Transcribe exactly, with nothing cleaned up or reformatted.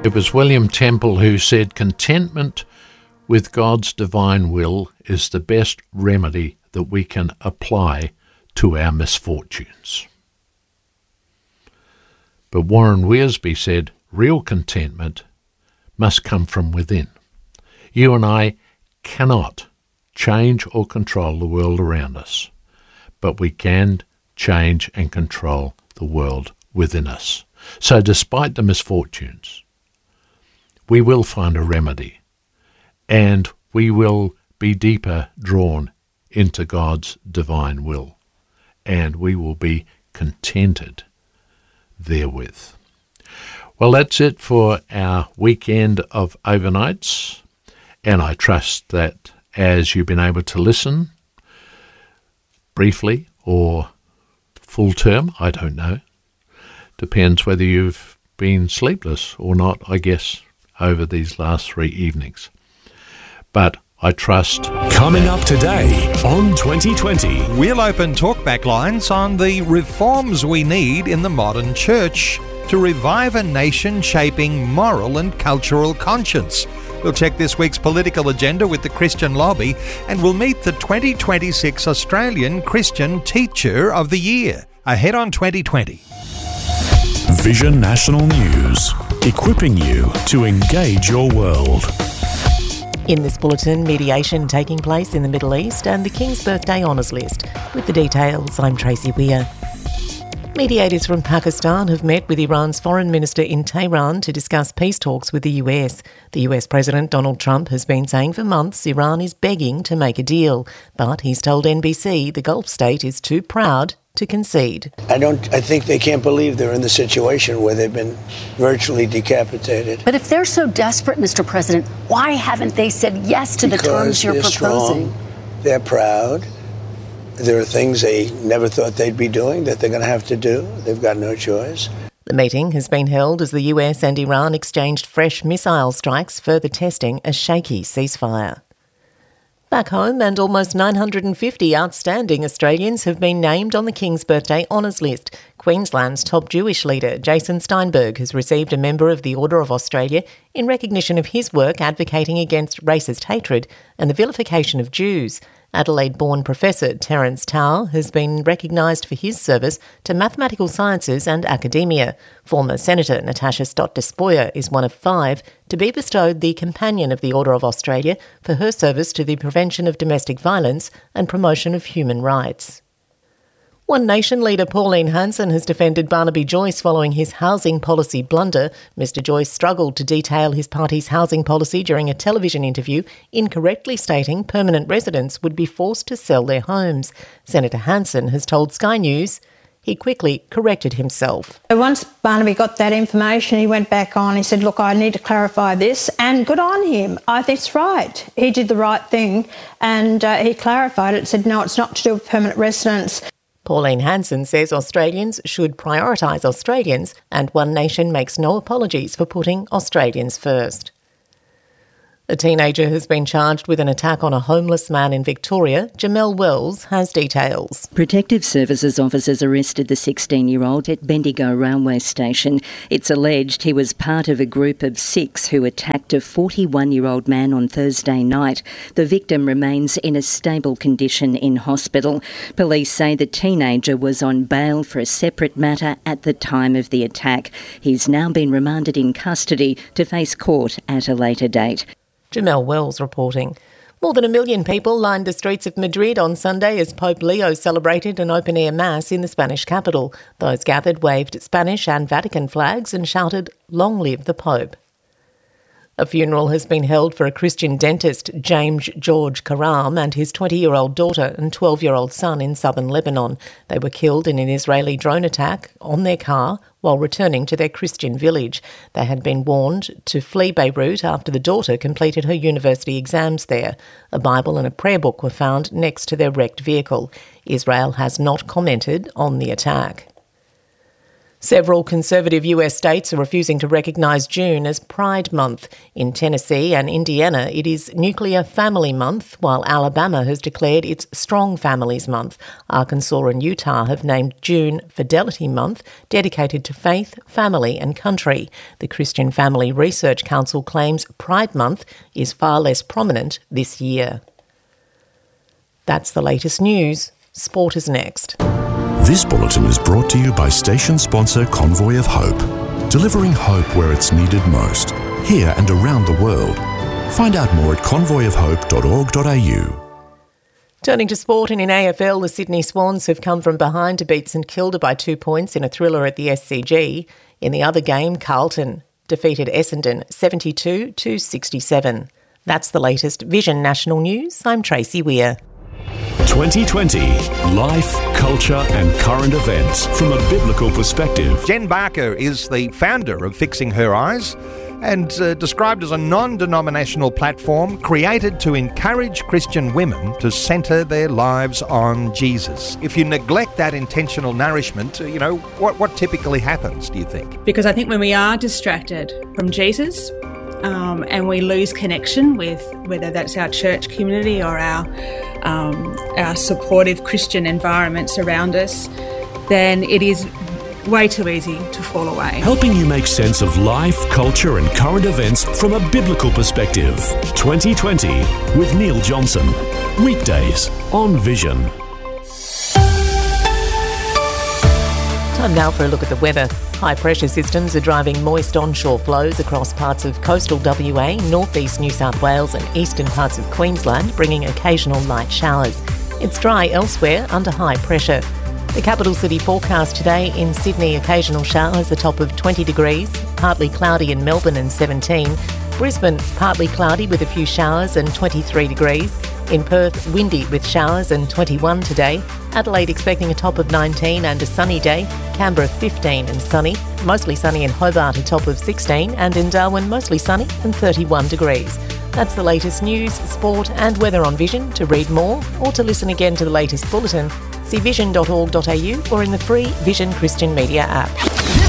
It was William Temple who said, "Contentment with God's divine will is the best remedy that we can apply to our misfortunes." But Warren Wiersbe said, "Real contentment must come from within." You and I cannot change or control the world around us, but we can change and control the world within us. So despite the misfortunes, we will find a remedy, and we will be deeper drawn into God's divine will, and we will be contented therewith. Well, that's it for our weekend of overnights, and I trust that as you've been able to listen briefly or full term, I don't know, depends whether you've been sleepless or not, I guess, over these last three evenings. But I trust... Coming up today on twenty twenty. We'll open talkback lines on the reforms we need in the modern church to revive a nation shaping moral and cultural conscience. We'll check this week's political agenda with the Christian Lobby, and we'll meet the twenty twenty-six Australian Christian Teacher of the Year. Ahead on twenty twenty. Vision National News, equipping you to engage your world. In this bulletin, mediation taking place in the Middle East and the King's Birthday Honours List. With the details, I'm Tracy Weir. Mediators from Pakistan have met with Iran's foreign minister in Tehran to discuss peace talks with the U S. The U S President Donald Trump has been saying for months Iran is begging to make a deal, but he's told N B C the Gulf state is too proud to concede. I don't. I think they can't believe they're in the situation where they've been virtually decapitated. But if they're so desperate, Mister President, why haven't they said yes to because the terms you're they're proposing? Strong, they're proud. There are things they never thought they'd be doing that they're going to have to do. They've got no choice. The meeting has been held as the U S and Iran exchanged fresh missile strikes, further testing a shaky ceasefire. Back home, and almost nine hundred fifty outstanding Australians have been named on the King's Birthday Honours List. Queensland's top Jewish leader, Jason Steinberg, has received a Member of the Order of Australia in recognition of his work advocating against racist hatred and the vilification of Jews. Adelaide-born Professor Terence Tao has been recognised for his service to mathematical sciences and academia. Former Senator Natasha Stott-Despoja is one of five to be bestowed the Companion of the Order of Australia for her service to the prevention of domestic violence and promotion of human rights. One Nation leader Pauline Hanson has defended Barnaby Joyce following his housing policy blunder. Mister Joyce struggled to detail his party's housing policy during a television interview, incorrectly stating permanent residents would be forced to sell their homes. Senator Hanson has told Sky News he quickly corrected himself. Once Barnaby got that information, he went back on. He said, look, I need to clarify this, and good on him. I think it's right. He did the right thing, and uh, he clarified it, said, no, it's not to do with permanent residents. Pauline Hanson says Australians should prioritise Australians, and One Nation makes no apologies for putting Australians first. A teenager has been charged with an attack on a homeless man in Victoria. Jamel Wells has details. Protective Services officers arrested the sixteen-year-old at Bendigo railway station. It's alleged he was part of a group of six who attacked a forty-one-year-old man on Thursday night. The victim remains in a stable condition in hospital. Police say the teenager was on bail for a separate matter at the time of the attack. He's now been remanded in custody to face court at a later date. Jamel Wells reporting. More than a million people lined the streets of Madrid on Sunday as Pope Leo celebrated an open-air mass in the Spanish capital. Those gathered waved Spanish and Vatican flags and shouted, "Long live the Pope." A funeral has been held for a Christian dentist, James George Karam, and his twenty-year-old daughter and twelve-year-old son in southern Lebanon. They were killed in an Israeli drone attack on their car while returning to their Christian village. They had been warned to flee Beirut after the daughter completed her university exams there. A Bible and a prayer book were found next to their wrecked vehicle. Israel has not commented on the attack. Several conservative U S states are refusing to recognise June as Pride Month. In Tennessee and Indiana, it is Nuclear Family Month, while Alabama has declared it's Strong Families Month. Arkansas and Utah have named June Fidelity Month, dedicated to faith, family and country. The Christian Family Research Council claims Pride Month is far less prominent this year. That's the latest news. Sport is next. This bulletin is brought to you by station sponsor Convoy of Hope, delivering hope where it's needed most, here and around the world. Find out more at convoy of hope dot org dot a u. Turning to sport, and in A F L, the Sydney Swans have come from behind to beat St Kilda by two points in a thriller at the S C G. In the other game, Carlton defeated Essendon seventy-two to sixty-seven. That's the latest Vision National News. I'm Tracy Weir. twenty twenty Life, Culture and Current Events from a Biblical Perspective. Jen Barker is the founder of Fixing Her Eyes and uh, described as a non-denominational platform created to encourage Christian women to centre their lives on Jesus. If you neglect that intentional nourishment, uh, you know, what, what typically happens, do you think? Because I think when we are distracted from Jesus, Um, and we lose connection with whether that's our church community or our um, our supportive Christian environments around us, then it is way too easy to fall away. Helping you make sense of life, culture and current events from a biblical perspective. twenty twenty with Neil Johnson. Weekdays on Vision. Time now for a look at the weather. High pressure systems are driving moist onshore flows across parts of coastal W A, northeast New South Wales and eastern parts of Queensland, bringing occasional light showers. It's dry elsewhere under high pressure. The capital city forecast today: in Sydney, occasional showers, a top of twenty degrees, partly cloudy in Melbourne and seventeen. Brisbane, partly cloudy with a few showers and twenty-three degrees. In Perth, windy with showers and twenty-one today. Adelaide expecting a top of nineteen and a sunny day. Canberra fifteen and sunny. Mostly sunny in Hobart, a top of sixteen. And in Darwin, mostly sunny and thirty-one degrees. That's the latest news, sport and weather on Vision. To read more or to listen again to the latest bulletin, see vision dot org dot a u or in the free Vision Christian Media app.